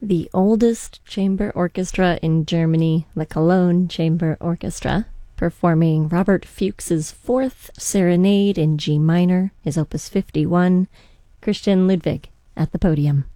The oldest chamber orchestra in Germany, the Cologne Chamber Orchestra, performing Robert Fuchs's Fourth Serenade in G minor, his opus 51, Christian Ludwig at the podium.